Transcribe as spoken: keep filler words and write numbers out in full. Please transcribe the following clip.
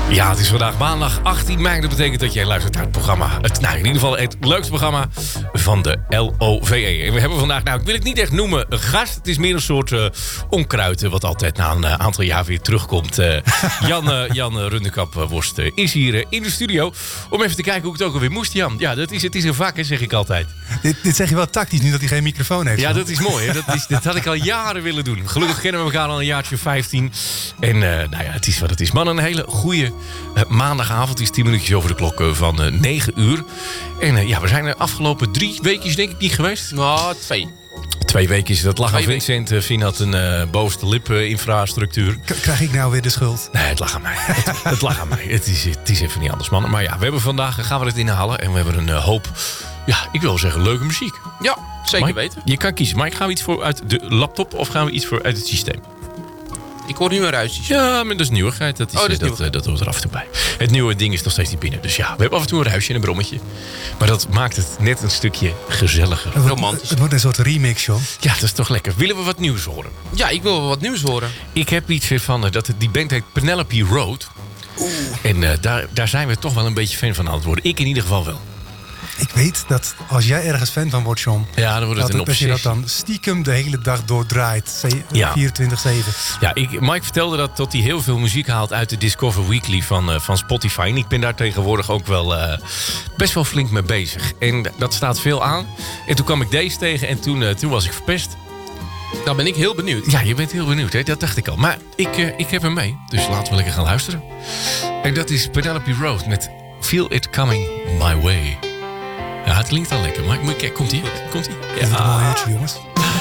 Ja, het is vandaag maandag achttien mei. Dat betekent dat jij luistert naar het programma. Het, nou, in ieder geval het leukste programma van de L O V E. En we hebben vandaag, nou, ik wil het niet echt noemen een gast. Het is meer een soort uh, onkruid wat altijd na een uh, aantal jaar weer terugkomt. Uh, Jan, uh, Jan uh, Rundekap-Worst uh, is hier uh, in de studio. Om even te kijken hoe het ook alweer moest, Jan. Ja, dat is, het is een vak, hè, zeg ik altijd. Dit, dit zeg je wel tactisch, nu dat hij geen microfoon heeft. Ja, dat is mooi. Hè? Dat, is, dat had ik al jaren willen doen. Gelukkig kennen we elkaar al een jaartje vijftien. En uh, nou ja, het is wat het is. Man, een hele goede uh, maandagavond. Het is tien minuutjes over de klok uh, van uh, negen uur. En uh, ja, we zijn de afgelopen drie weekjes denk ik niet geweest. Nou, twee. Twee weken is dat. Lag aan Twee Vincent. Uh, Vin had een uh, bovenste lip uh, infrastructuur. K- krijg ik nou weer de schuld? Nee, het lag aan mij. Het, het lag aan mij. Het is, het is even niet anders, man. Maar ja, we hebben vandaag, gaan we het inhalen. En we hebben een uh, hoop, ja, ik wil zeggen, leuke muziek. Ja, zeker Mike, weten. Je kan kiezen. Maar gaan we iets voor uit de laptop of gaan we iets voor uit het systeem? Ik hoor nu een ruisje. Ja, maar dat is nieuwigheid. Dat, is, Oh, dat, is dat, nieuwigheid. dat, dat hoort er af en toe bij. Het nieuwe ding is nog steeds niet binnen. Dus ja, we hebben af en toe een ruisje en een brommetje. Maar dat maakt het net een stukje gezelliger. Het wordt, Romantisch. het wordt een soort remix, John. Ja, dat is toch lekker. Willen we wat nieuws horen? Ja, ik wil wel wat nieuws horen. Ik heb iets weer van, uh, dat het, die band heet Penelope Road. Oeh. En uh, daar, daar zijn we toch wel een beetje fan van aan het worden. Ik in ieder geval wel. Ik weet dat als jij ergens fan van wordt, John... Ja, dan wordt het dat, een dat je dat obsessie. dan stiekem de hele dag doordraait. Ze- Ja. vierentwintig zeven. Ja, ik, Mike vertelde dat, dat hij heel veel muziek haalt uit de Discover Weekly van, uh, van Spotify. En ik ben daar tegenwoordig ook wel uh, best wel flink mee bezig. En dat staat veel aan. En toen kwam ik deze tegen en toen, uh, toen was ik verpest. Nou ben ik heel benieuwd. Ja, je bent heel benieuwd, hè? Dat dacht ik al. Maar ik, uh, ik heb hem mee, dus laten we lekker gaan luisteren. En dat is Penelope Road met Feel It Coming My Way. Ja, het klinkt al lekker, maar kijk, komt-ie? Komt-ie? Is het een mooi hitje, jongens?